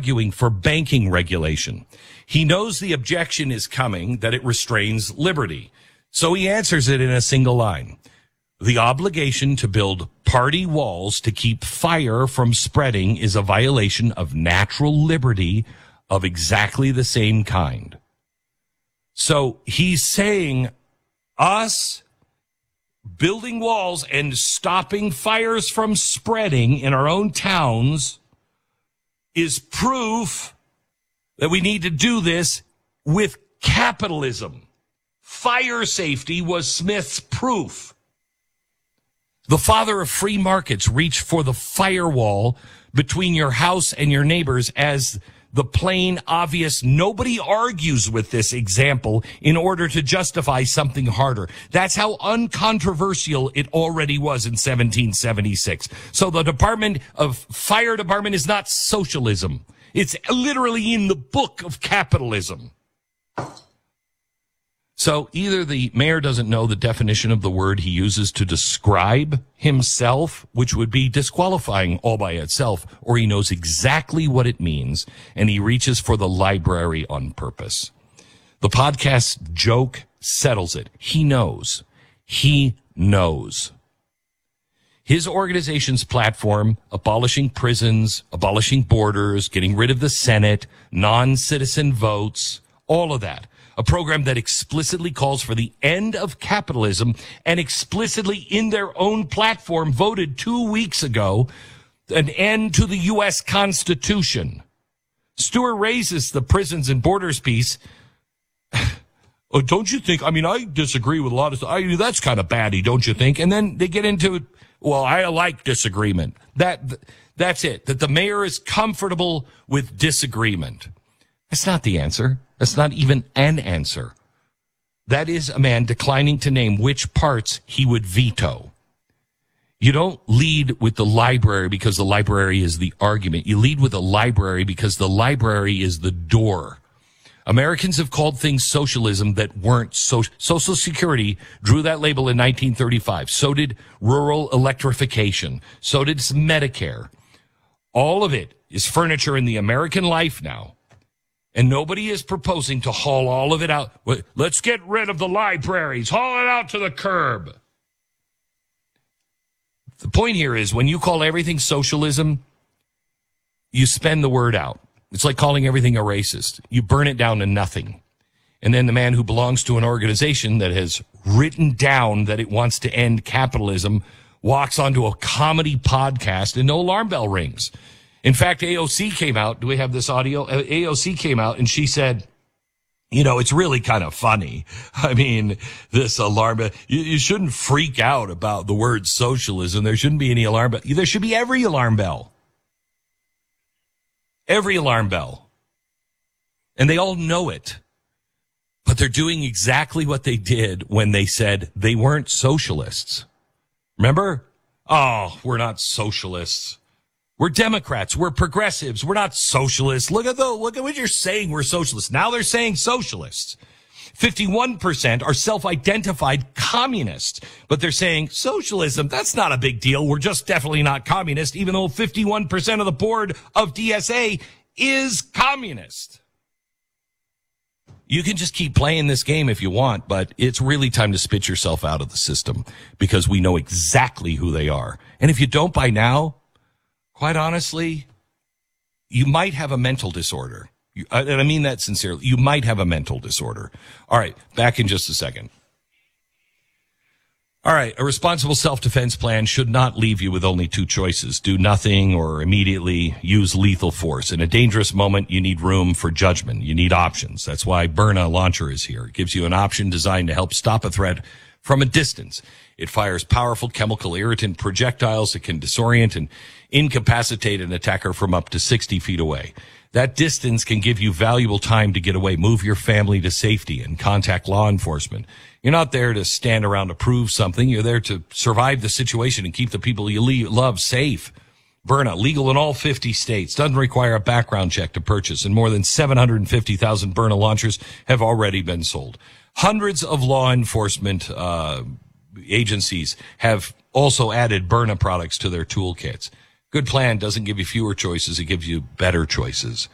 arguing for banking regulation. He knows the objection is coming, that it restrains liberty. So he answers it in a single line. The obligation to build party walls to keep fire from spreading is a violation of natural liberty of exactly the same kind. So he's saying us building walls and stopping fires from spreading in our own towns is proof that we need to do this with capitalism. Fire safety was Smith's proof. The father of free markets reached for the firewall between your house and your neighbors as the plain, obvious, nobody argues with this example in order to justify something harder. That's how uncontroversial it already was in 1776. So the fire department is not socialism. It's literally in the book of capitalism. So either the mayor doesn't know the definition of the word he uses to describe himself, which would be disqualifying all by itself, or he knows exactly what it means, and he reaches for the library on purpose. The podcast joke settles it. He knows. He knows. His organization's platform, abolishing prisons, abolishing borders, getting rid of the Senate, non-citizen votes, all of that. A program that explicitly calls for the end of capitalism and explicitly in their own platform voted 2 weeks ago an end to the U.S. Constitution. Stewart raises the prisons and borders piece. Oh, don't you think? I mean, I disagree with a lot of stuff. That's kind of batty, don't you think? And then they get into, well, I like disagreement. That's it. That the mayor is comfortable with disagreement. That's not the answer. That's not even an answer. That is a man declining to name which parts he would veto. You don't lead with the library because the library is the argument. You lead with the library because the library is the door. Americans have called things socialism that weren't Social Security drew that label in 1935. So did rural electrification. So did Medicare. All of it is furniture in the American life now. And nobody is proposing to haul all of it out. Let's get rid of the libraries. Haul it out to the curb. The point here is when you call everything socialism, you spend the word out. It's like calling everything a racist. You burn it down to nothing. And then the man who belongs to an organization that has written down that it wants to end capitalism walks onto a comedy podcast and no alarm bell rings. In fact, AOC came out. Do we have this audio? AOC came out and she said, you know, it's really kind of funny. I mean, this alarm bell, you shouldn't freak out about the word socialism. There shouldn't be any alarm bell. There should be every alarm bell. Every alarm bell. And they all know it. But they're doing exactly what they did when they said they weren't socialists. Remember? Oh, we're not socialists. We're Democrats. We're progressives. We're not socialists. Look at what you're saying. We're socialists. Now they're saying socialists. 51% are self-identified communists, but they're saying socialism, that's not a big deal. We're just definitely not communist, even though 51% of the board of DSA is communist. You can just keep playing this game if you want, but it's really time to spit yourself out of the system because we know exactly who they are. And if you don't by now, quite honestly, you might have a mental disorder. And I mean that sincerely. You might have a mental disorder. All right, back in just a second. All right, a responsible self-defense plan should not leave you with only two choices. Do nothing or immediately use lethal force. In a dangerous moment, you need room for judgment. You need options. That's why Byrna Launcher is here. It gives you an option designed to help stop a threat from a distance. It fires powerful chemical irritant projectiles that can disorient and incapacitate an attacker from up to 60 feet away. That distance can give you valuable time to get away, move your family to safety, and contact law enforcement. You're not there to stand around to prove something. You're there to survive the situation and keep the people you love safe. Byrna, legal in all 50 states, doesn't require a background check to purchase, and more than 750,000 Byrna launchers have already been sold. Hundreds of law enforcement agencies have also added Byrna products to their toolkits. Good plan doesn't give you fewer choices. It gives you better choices.